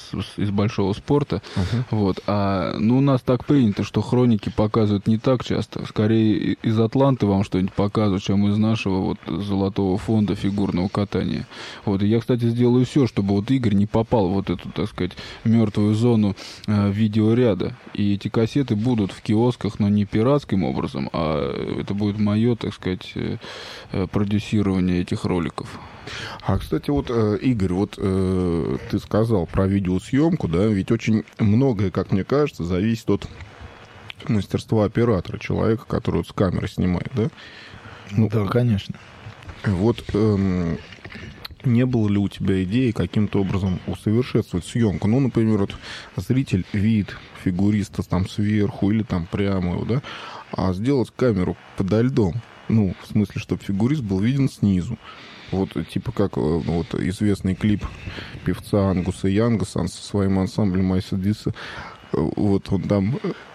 из большого спорта. Вот. Ну, у нас так принято, что хроники показывают не так часто. Скорее из Атланты вам что-нибудь показывают, чем из нашего вот золотого фонда фигурного катания. Вот. И я, кстати, сделаю все, чтобы вот Игорь не попал в вот эту, так сказать, мертвую зону видеоряда. И эти кассеты будут в киосках, но не пиратским образом, а это будет мое, так сказать, продюсирование этих роликов. Кстати, вот, Игорь, вот ты сказал про видеосъемку, да, ведь очень многое, как мне кажется, зависит от мастерства оператора, человека, который вот с камеры снимает, да? Ну, да, конечно. Вот не было ли у тебя идеи каким-то образом усовершенствовать съемку? Ну, например, вот зритель видит фигуриста там сверху или там прямо его, да, а сделать камеру подо льдом. Ну, в смысле, чтобы фигурист был виден снизу. Вот типа как вот известный клип певца Ангуса Янгаса со своим ансамблем AC/DC. Вот он там...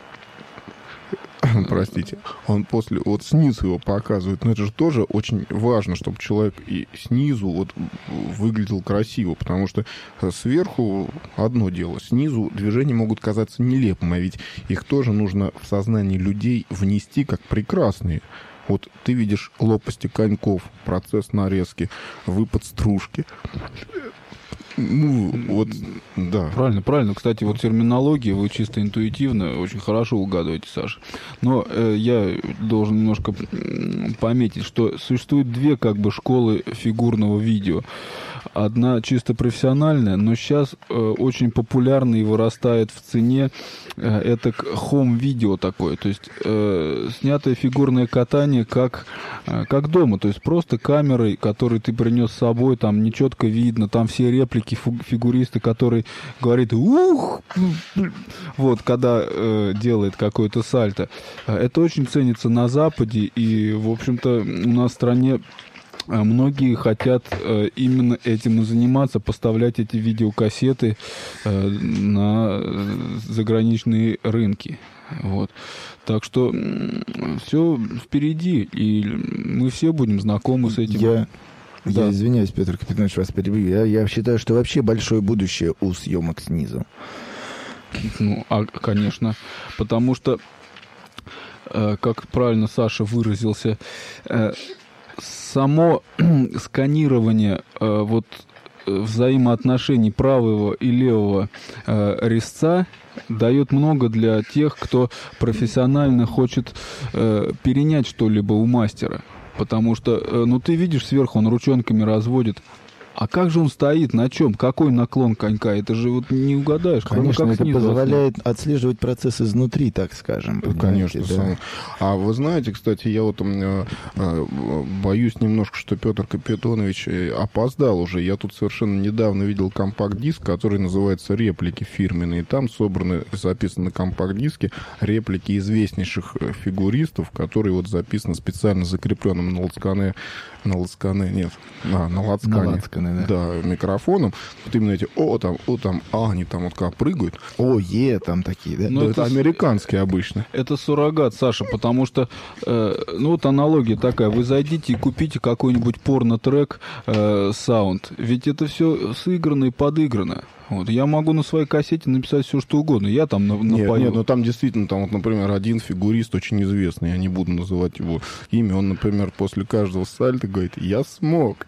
Простите, он после вот снизу его показывает, но это же тоже очень важно, чтобы человек и снизу вот выглядел красиво, потому что сверху одно дело, снизу движения могут казаться нелепыми, а ведь их тоже нужно в сознание людей внести как прекрасные. Вот ты видишь лопасти коньков, процесс нарезки, выпад стружки. Ну, вот, да. Правильно. Кстати, вот терминология вы чисто интуитивно очень хорошо угадываете, Саша. Но я должен немножко пометить, что существует две как бы школы фигурного видео. Одна чисто профессиональная, но сейчас очень популярна и вырастает в цене это хом-видео такое. То есть снятое фигурное катание как дома. То есть просто камерой, которую ты принес с собой, там нечетко видно, там все реплики фигуриста, который говорит «ух!», вот, когда делает какое-то сальто. Это очень ценится на Западе, и, в общем-то, у нас в стране многие хотят именно этим и заниматься, поставлять эти видеокассеты на заграничные рынки. Вот. Так что все впереди, и мы все будем знакомы с этим. Я извиняюсь, Петр Капитонович, вас перебью. Я считаю, что вообще большое будущее у съемок снизу. Ну, конечно. Потому что, как правильно Саша выразился, само сканирование вот взаимоотношений правого и левого резца дает много для тех, кто профессионально хочет перенять что-либо у мастера. Потому что, ну, ты видишь сверху, он ручонками разводит. А как же он стоит, на чем, какой наклон конька? Это же вот не угадаешь. Конечно, это позволяет отслеживать процесс изнутри, так скажем. Конечно. Да. А вы знаете, кстати, я вот боюсь немножко, что Петр Капитонович опоздал уже. Я тут совершенно недавно видел компакт-диск, который называется «Реплики фирменные». Там записаны на компакт-диске реплики известнейших фигуристов, которые вот записаны специально закрепленным на лацкане, да, микрофоном. Вот именно эти они там вот как прыгают. Там такие, да? Ну, это американские обычно. Это суррогат, Саша, потому что, ну вот аналогия такая. Вы зайдите и купите какой-нибудь порно-трек саунд. Ведь это все сыграно и подыграно. Вот. Я могу на своей кассете написать все, что угодно. Я там напою. Нет, но там действительно, там вот, например, один фигурист очень известный, я не буду называть его имя, он, например, после каждого сальто говорит: «Я смог».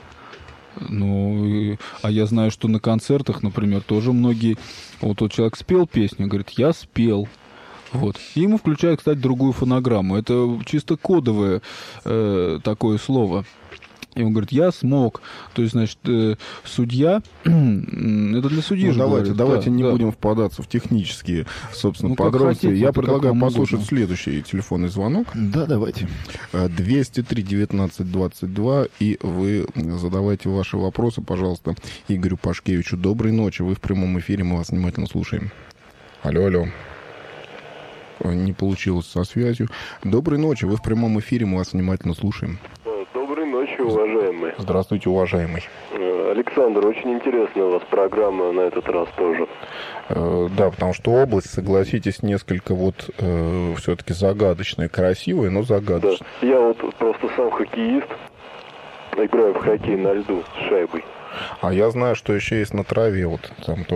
Ну, а я знаю, что на концертах, например, тоже многие... Вот тот человек спел песню, говорит: «Я спел». Вот. И ему включают, кстати, другую фонограмму. Это чисто кодовое такое слово. И он говорит: «Я смог». То есть, значит, судья... это для судьи же давайте говорит. не будем впадаться в технические, собственно, подробности. Хотите, я предлагаю послушать угодно. Следующий телефонный звонок. Да, давайте. 203-19-22, и вы задавайте ваши вопросы, пожалуйста, Игорю Пашкевичу. Доброй ночи, вы в прямом эфире, мы вас внимательно слушаем. Алло. Не получилось со связью. Доброй ночи, вы в прямом эфире, мы вас внимательно слушаем. Доброй ночи, уважаемый. Здравствуйте, уважаемый. Александр, очень интересная у вас программа на этот раз тоже. Да, потому что область, согласитесь, несколько вот все-таки загадочная, красивая, но загадочная. Да, я вот просто сам хоккеист, играю в хоккей на льду с шайбой. А я знаю, что еще есть на траве, вот там